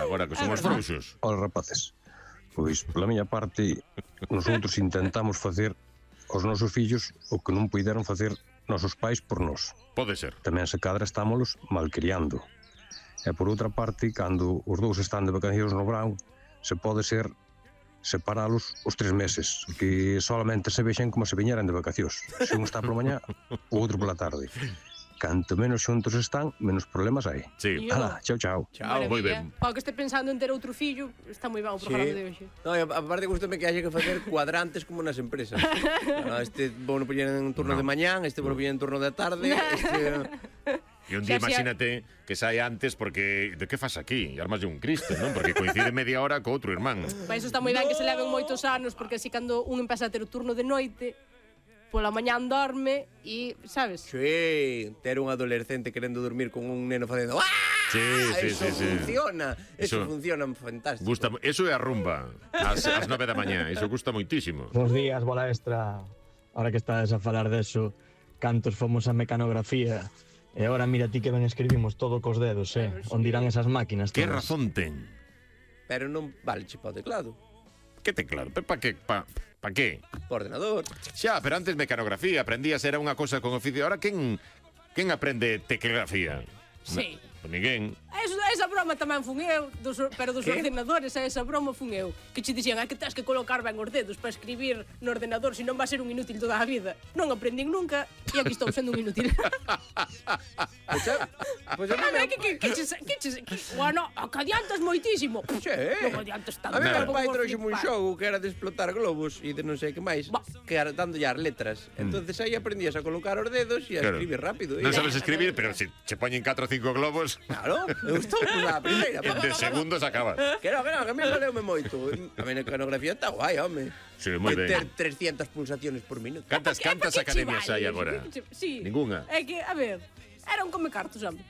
agora que son os frouxos. Ola, rapaces, pois, pola miña parte, nosotros intentamos facer aos nosos fillos o que non puideron facer nosos pais por nós. Pode ser. Tamén se cadra estámolos malcriando. E por outra parte, cando os dous están de vacacións no verán, se pode ser separalos os 3 meses, que solamente se vexen como se viñeran de vacacións. Se un está pola mañá, o outro pola tarde. Canto menos xuntos están, menos problemas hai. Sí. Hala, chao, chao. Chao, moi ben. Para que este pensando en ter outro fillo, está moi ben o programa de hoxe. No, e aparte gustame que haxe que facer cuadrantes como nas empresas. Este vou poñer en turno de mañán, este vou poñer en turno de tarde, E un día imagínate que sai antes porque de que fas aquí? E armas de un Cristo, non? Porque coincide media hora co outro irmán. Para iso está moi ben que se leven moitos anos, porque así cando un empeza a ter o turno de noite, pola mañán dorme e, sabes? Sí, ter un adolescente querendo dormir con un neno facendo Sí. Eso funciona, eso funciona fantástico. Gusta, eso é a rumba ás 9 da mañá, eso gusta moitísimo. Bos días, bola extra. Ahora que estades a falar deso, cantos fomos a mecanografía. E agora mira ti que ben escribimos todo cos dedos, onde irán esas máquinas. Que razón ten? Pero non vale chipa o teclado. Que teclado? Pa que? Pa que? Por ordenador. Xa, pero antes mecanografía, aprendías, era unha cosa con oficio. Ahora, quen aprende teclografía? Sí. Pues ninguén. Esa broma tamén fun eu, pero dos ordenadores, esa broma fun eu. Que che dixían, que tens que colocar ben os dedos para escribir no ordenador, senón vai ser un inútil toda a vida. Non aprendín nunca, e aquí estou sendo un inútil. Pois a ver, bueno, que adiantas moitísimo. Non adiantas tanto. A mí meu pai trouxe un xogo que era de explotar globos e de non sei que máis, que era dándolle as letras. Entonces aí aprendías a colocar os dedos e a escribir rápido. Non sabes escribir, pero se poñen 4 ou 5 globos... Claro, me gustou a primeira. En 10 segundos acabas. Que non, que a mí valeume moito. A mecanografía está guai, home. Sí, moi ben. Ter 300 pulsaciones por minuto. Cantas academias hai agora? Sí. Ninguna. É que, a ver, era un come cartos, home.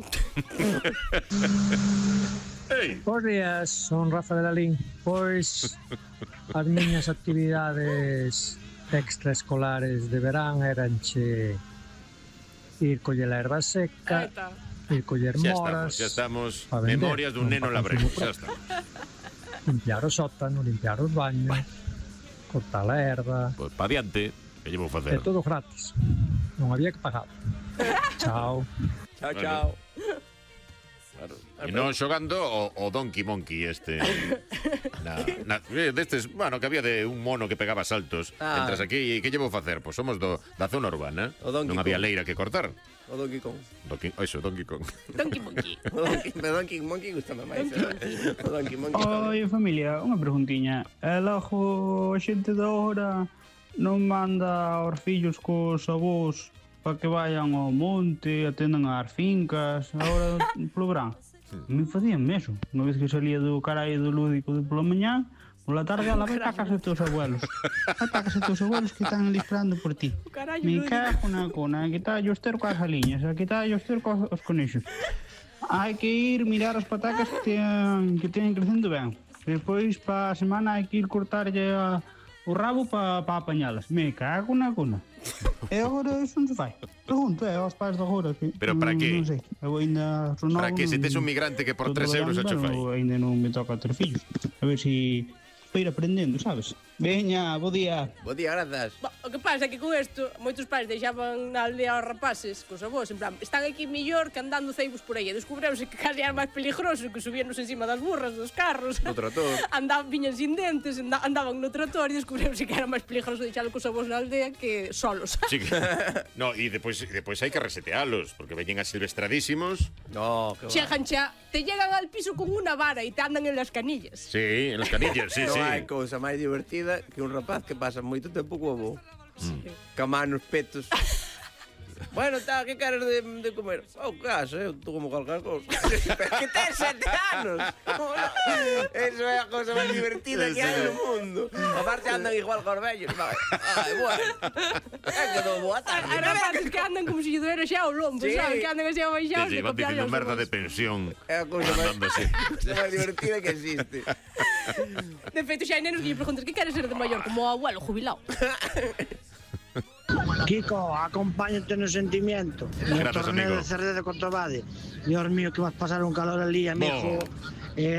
Bos días, son Rafa de Lalín. Pois as miñas actividades extraescolares de verán eranche ir coller a erva seca, ir coller moras. Xa estamos. Memorias dun neno labrego. Xa estamos. Limpiar o sótano, limpiar os baños, cortar a erva. Pois pa diante, que llevo facer. É todo gratis. Non había que pagar. Chao. Chao, chao. Claro. E non xogando o Donkey Monkey este. Destes, bueno, que había de un mono que pegaba saltos. Entras aquí e que llevo facer? Pois somos da zona urbana. Non había leira que cortar. O Donkey Kong. Donkey Kong. Donkey Monkey. Donkey Monkey gustame máis. O Donkey Monkey. Oi, familia, unha preguntiña. E logo a xente da hora non manda aos fillos cos avós para que vayan ao monte, atendan as fincas, agora polo verán. Me facían eso. Unha vez que salía do carallo do lúdico de pola mañá, pola tarde a la vez a casa de teus abuelos. A casa de teus abuelos que están ali esperando por ti. Me cago na cona, que está yo ester coas galiñas, que está yo ester cos conexos. Hai que ir mirar as patacas que teñen crecendo ben. Despois, para a semana, hai que ir cortarlle o rabo para apañalas. Me cago na cona. E agora iso non se fai. Pregunto, aos pais de agora. Pero para que? Non sei. Eu ainda son novo. Para que? Se tes un migrante que por 3 euros a cho fai. Ainda non me toca ter fillos. A ver se para ir aprendendo, sabes? Veña, bo día. Bo día, grazas. O que pasa é que con isto, moitos pais deixaban na aldea aos rapaces, cos avós, en plan, están aquí mellor que andando ceibos por aí. E descubreuse que casi era máis peligroso, que subíanos encima das burras, dos carros. No trator. Viñan sin dentes, andaban no trator e descubreuse que era máis peligroso deixalo cos avós na aldea que solos. Sí. No, e depois hai que resetealos, porque veñen asilvestradísimos. No, que Chegan xa, te llegan al piso con una vara e te andan en las canillas. Sí, en las canillas, sí, sí. Non hai cousa máis divertida que un rapaz que pasa moito tempo co avó. Ca manos petos. Bueno, que queres de comer? Casa, eu tú como calcar cosa. Que ten 7 anos. Eso é a cosa máis divertida que hai no mundo. Aparte andan igual cos vellos. Ai, bueno. É que non boa tarde. Hai rapaces que andan como se lle doera xa o lombo, sabes? Que andan así abaixados. Van dicindo merda de pensión. É a cousa máis divertida que existe. De feito, xa hai nenos que lle preguntas que queres ser de maior, como o abuelo jubilado. Kiko, acompáñate no sentimiento. Gracias, torneo amigo. de Cerdede con Tobade. Dios mío, que vas a pasar un calor al día, amigo.